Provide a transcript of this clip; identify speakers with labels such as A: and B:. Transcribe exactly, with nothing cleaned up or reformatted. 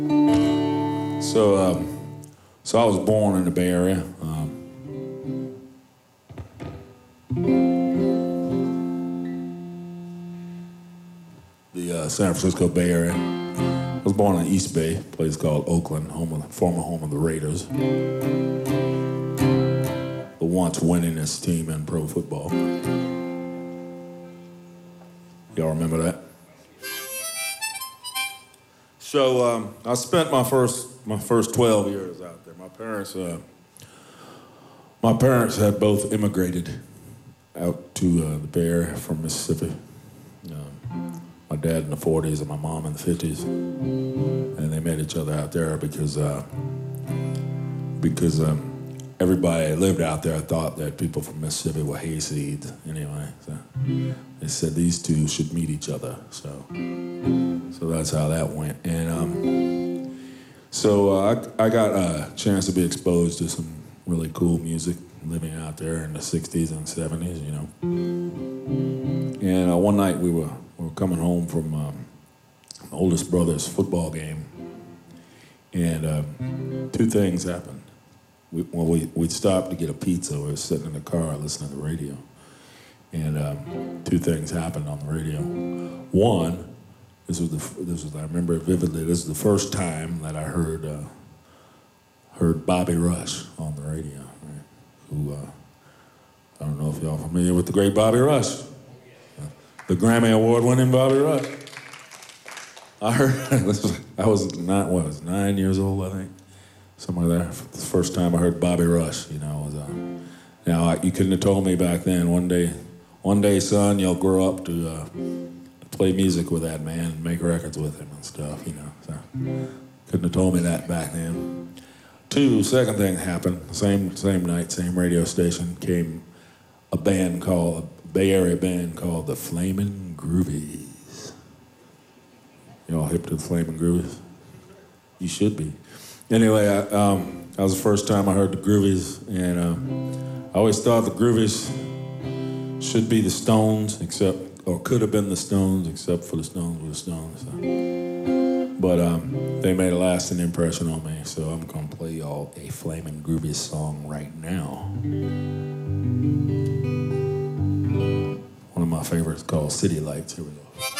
A: So, um, so I was born in the Bay Area. Um, the uh, San Francisco Bay Area. I was born in East Bay, a place called Oakland, home of, former home of the Raiders. The once winningest team in pro football. Y'all remember that? So um, I spent my first my first twelve years out there. My parents uh, my parents had both immigrated out to uh, the Bay Area from Mississippi. Um, my dad in the forties and my mom in the fifties, and they met each other out there because uh, because um, everybody that lived out there thought that people from Mississippi were hayseeds. Anyway, so they said these two should meet each other. So. So that's how that went. And um, so uh, I, I got a chance to be exposed to some really cool music living out there in the sixties and seventies, you know. And uh, one night we were, we were coming home from um, my oldest brother's football game. And um, two things happened. We, well, we, we stopped to get a pizza. We were sitting in the car listening to the radio. And um, two things happened on the radio. One, This was the this was I remember it vividly. This is the first time that I heard uh, heard Bobby Rush on the radio. Right? Who uh, I don't know if y'all familiar with the great Bobby Rush, uh, the Grammy Award-winning Bobby Rush. I heard this was, I was not what I was nine years old, I think, somewhere there. The first time I heard Bobby Rush, you know, was uh, now I, you couldn't have told me back then. One day, one day, son, you'll grow up to. Uh, play music with that man and make records with him and stuff, you know. So couldn't have told me that back then. Two, second thing happened, same same night, same radio station, came a band called, a Bay Area band called the Flamin' Groovies. Y'all hip to the Flamin' Groovies? You should be. Anyway, I, um, that was the first time I heard the Groovies, and um, I always thought the Groovies should be the Stones, except or could have been the Stones, except for the Stones were the Stones. So. But um, they made a lasting impression on me, so I'm gonna play y'all a Flamin' Groovies song right now. One of my favorites called City Lights. Here we go.